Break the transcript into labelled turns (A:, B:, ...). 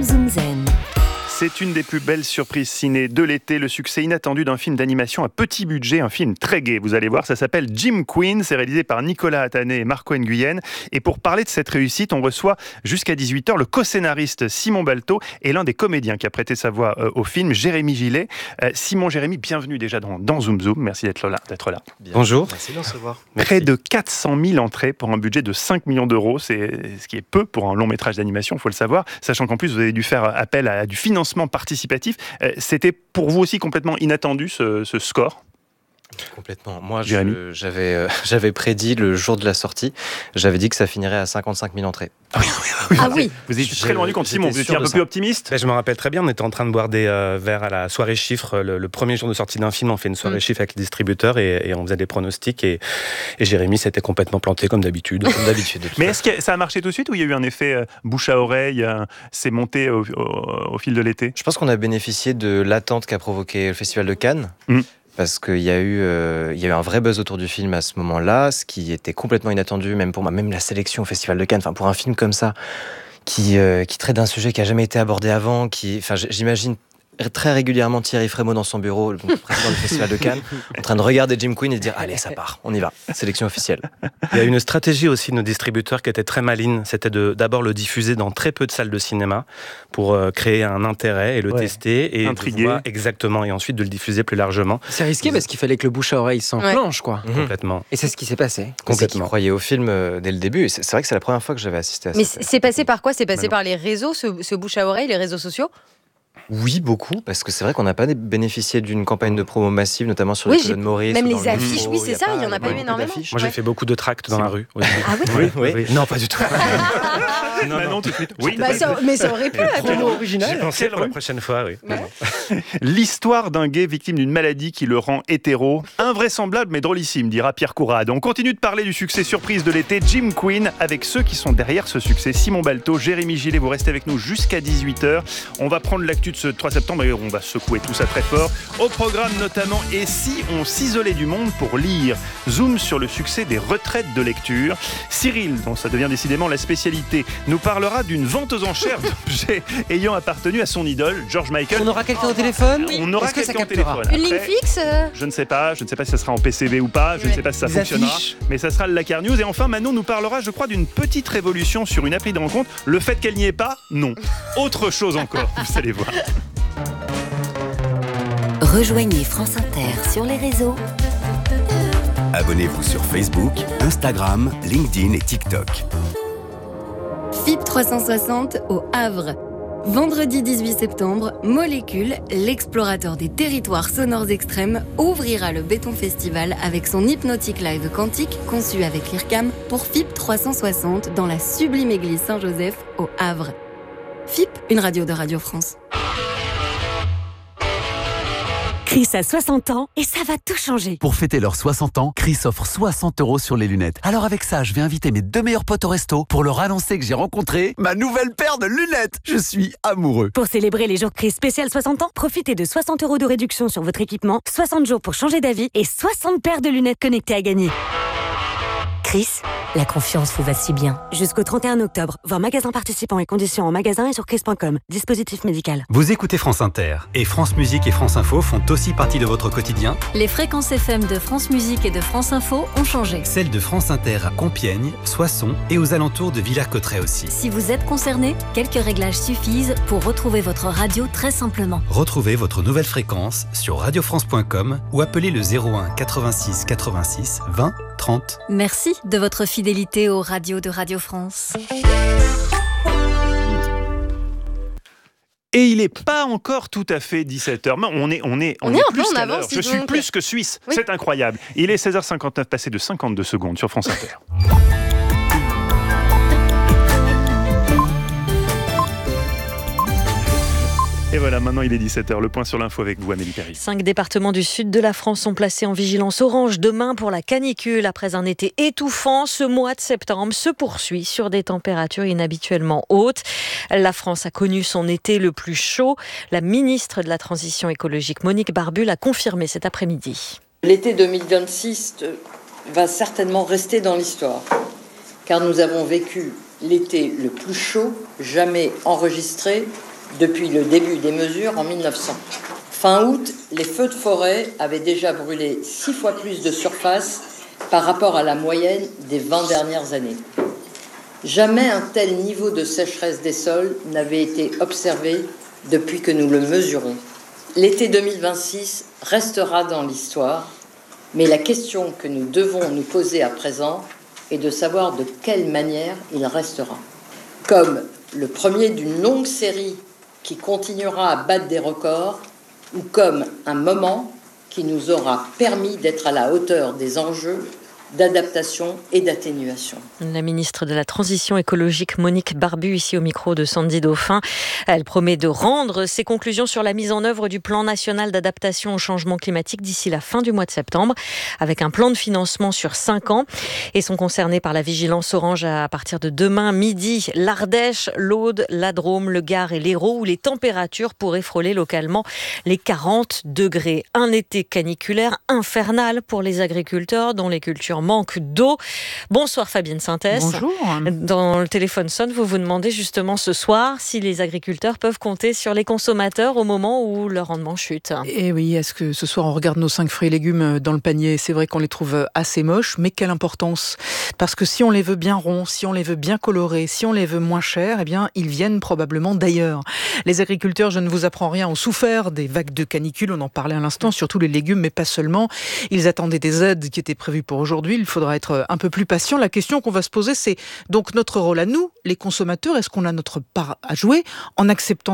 A: Zoom Zoom Zen.
B: C'est une des plus belles surprises ciné de l'été, le succès inattendu d'un film d'animation à petit budget, un film très gai, vous allez voir, ça s'appelle Jim Queen, c'est réalisé par Nicolas Attané et Marco Nguyen. Et pour parler de cette réussite, on reçoit jusqu'à 18h le co-scénariste Simon Balto et l'un des comédiens qui a prêté sa voix au film, Jérémy Gillet. Jérémy, bienvenue déjà dans Zoom Zoom, merci d'être là.
C: Bien.
D: Bonjour.
C: Merci de nous recevoir.
B: Près de 400 000 entrées pour un budget de 5 millions d'euros, c'est ce qui est peu pour un long métrage d'animation, il faut le savoir, sachant qu'en plus vous avez dû faire appel à du financement participatif. C'était pour vous aussi complètement inattendu ce score ?
C: Complètement. Moi, j'avais prédit le jour de la sortie, j'avais dit que ça finirait à 55 000 entrées.
A: Ah oui.
B: Vous étiez très loin du compte, Simon, vous étiez un peu plus optimiste ?
D: Je me rappelle très bien, on était en train de boire des verres à la soirée chiffre. Le premier jour de sortie d'un film, on fait une soirée chiffre avec les distributeurs et on faisait des pronostics. Et Jérémy s'était complètement planté comme d'habitude.
B: Mais est-ce que ça a marché tout de suite ou il y a eu un effet bouche à oreille, c'est monté au fil de l'été ?
C: Je pense qu'on a bénéficié de l'attente qu'a provoqué le Festival de Cannes. Parce qu'il y a eu un vrai buzz autour du film à ce moment-là, ce qui était complètement inattendu, même pour moi, même la sélection au Festival de Cannes, enfin pour un film comme ça, qui traite d'un sujet qui a jamais été abordé avant, j'imagine très régulièrement Thierry Frémaux dans son bureau, le président du Festival de Cannes, en train de regarder Jim Queen et de dire allez, ça part, on y va, sélection officielle.
D: Il y a une stratégie aussi de nos distributeurs qui était très maligne, c'était d'abord le diffuser dans très peu de salles de cinéma pour créer un intérêt et le tester et
B: intriguer.
D: Exactement, et ensuite de le diffuser plus largement.
E: C'est risqué parce qu'il fallait que le bouche à oreille s'enclenche, quoi.
D: Complètement.
E: Et c'est ce qui s'est passé.
C: C'est qu'ils croyaient au film dès le début. C'est vrai que c'est la première fois que j'avais assisté à ça.
A: Mais c'est passé par quoi ? C'est passé par les réseaux, ce bouche à oreille, les réseaux sociaux ?
C: Oui, beaucoup, parce que c'est vrai qu'on n'a pas bénéficié d'une campagne de promo massive, notamment sur les colonnes Maurice.
A: Même
C: ou dans
A: les
C: le
A: affiches,
C: métro,
A: oui, c'est ça, il n'y en a pas eu
C: beaucoup
A: énormément.
C: d'affiches.
D: Moi, j'ai fait beaucoup de tracts dans la rue. Aussi.
A: Ah oui ?
C: Oui.
D: Non, pas du tout.
B: Non, tout de suite. Oui.
A: Mais ça aurait pu être
D: J'ai pensé pour la prochaine fois, oui.
B: L'histoire d'un gay victime d'une maladie qui le rend hétéro. Invraisemblable mais drôlissime, dira Pierre Courade. On continue de parler du succès surprise de l'été, Jim Queen, avec ceux qui sont derrière ce succès. Simon Balto, Jérémy Gillet, vous restez avec nous jusqu'à 18h. On va prendre l'actu de ce 3 septembre et on va secouer tout ça très fort. Au programme notamment, et si on s'isolait du monde pour lire ? Zoom sur le succès des retraites de lecture. Cyril, dont ça devient décidément la spécialité, nous parlera d'une vente aux enchères d'objets ayant appartenu à son idole, George Michael.
E: On aura quelqu'un au téléphone ?
B: On aura
E: Est-ce que ça
B: quelqu'un au
E: captera ?
B: téléphone.
A: Une ligne
B: Après,
A: fixe
B: je ne sais pas si ça sera en PCV ou pas, je ne sais pas si ça
E: Des
B: fonctionnera,
E: affiches.
B: mais ça sera le Lacar News. Et enfin, Manon nous parlera, je crois, d'une petite révolution sur une appli de rencontre. Le fait qu'elle n'y est pas, non. Autre chose encore, vous allez voir.
A: Rejoignez France Inter sur les réseaux.
F: Abonnez-vous sur Facebook, Instagram, LinkedIn et TikTok.
G: FIP 360 au Havre. Vendredi 18 septembre, Molécule, l'explorateur des territoires sonores extrêmes, ouvrira le Béton Festival avec son hypnotique live quantique conçu avec l'IRCAM pour FIP 360 dans la sublime église Saint-Joseph au Havre. FIP, une radio de Radio France.
A: Chris a 60 ans et ça va tout changer.
F: Pour fêter leurs 60 ans, Chris offre 60 € sur les lunettes. Alors avec ça, je vais inviter mes 2 meilleurs potes au resto pour leur annoncer que j'ai rencontré ma nouvelle paire de lunettes. Je suis amoureux.
A: Pour célébrer les jours Chris spécial 60 ans, profitez de 60 € de réduction sur votre équipement, 60 jours pour changer d'avis et 60 paires de lunettes connectées à gagner. Chris, la confiance vous va si bien. Jusqu'au 31 octobre, voir magasins participants et conditions en magasin et sur chris.com. Dispositif médical.
H: Vous écoutez France Inter et France Musique et France Info font aussi partie de votre quotidien.
I: Les fréquences FM de France Musique et de France Info ont changé.
H: Celles de France Inter à Compiègne, Soissons et aux alentours de Villers-Cotterêts aussi.
I: Si vous êtes concerné, quelques réglages suffisent pour retrouver votre radio très simplement.
H: Retrouvez votre nouvelle fréquence sur radiofrance.com ou appelez le 01 86 86 20 30.
I: Merci de votre fidélité aux radios de Radio France.
B: Et il n'est pas encore tout à fait 17h. Mais on est
A: un
B: plus
A: peu en
B: qu'à
A: avance,
B: l'heure. Je
A: dis
B: suis
A: donc.
B: plus que suisse.
A: Oui.
B: C'est incroyable. Il est 16h59, passé de 52 secondes sur France Inter. Et voilà, maintenant il est 17h. Le point sur l'info avec vous, Amélie Perry.
J: 5 départements du sud de la France sont placés en vigilance orange demain pour la canicule. Après un été étouffant, ce mois de septembre se poursuit sur des températures inhabituellement hautes. La France a connu son été le plus chaud. La ministre de la Transition écologique, Monique Barbu, l'a confirmé cet après-midi.
K: L'été 2026 va certainement rester dans l'histoire, car nous avons vécu l'été le plus chaud jamais enregistré depuis le début des mesures en 1900. Fin août, les feux de forêt avaient déjà brûlé 6 fois plus de surface par rapport à la moyenne des 20 dernières années. Jamais un tel niveau de sécheresse des sols n'avait été observé depuis que nous le mesurons. L'été 2026 restera dans l'histoire, mais la question que nous devons nous poser à présent est de savoir de quelle manière il restera. Comme le premier d'une longue série qui continuera à battre des records, ou comme un moment qui nous aura permis d'être à la hauteur des enjeux d'adaptation et d'atténuation.
J: La ministre de la Transition écologique Monique Barbu, ici au micro de Sandy Dauphin. Elle promet de rendre ses conclusions sur la mise en œuvre du plan national d'adaptation au changement climatique d'ici la fin du mois de septembre, avec un plan de financement sur 5 ans. Et sont concernés par la vigilance orange à partir de demain midi, l'Ardèche, l'Aude, la Drôme, le Gard et l'Hérault, où les températures pourraient frôler localement les 40 degrés. Un été caniculaire infernal pour les agriculteurs dont les cultures manque d'eau. Bonsoir Fabienne Synthès.
L: Bonjour.
J: Dans le téléphone sonne, vous vous demandez justement ce soir si les agriculteurs peuvent compter sur les consommateurs au moment où leur rendement chute.
L: Et oui, est-ce que ce soir on regarde nos 5 fruits et légumes dans le panier? C'est vrai qu'on les trouve assez moches, mais quelle importance? Parce que si on les veut bien ronds, si on les veut bien colorés, si on les veut moins chers, eh bien ils viennent probablement d'ailleurs. Les agriculteurs, je ne vous apprends rien, ont souffert des vagues de canicule, on en parlait à l'instant, surtout les légumes, mais pas seulement. Ils attendaient des aides qui étaient prévues pour aujourd'hui. Il faudra être un peu plus patient. La question qu'on va se poser, c'est donc notre rôle à nous, les consommateurs. Est-ce qu'on a notre part à jouer en acceptant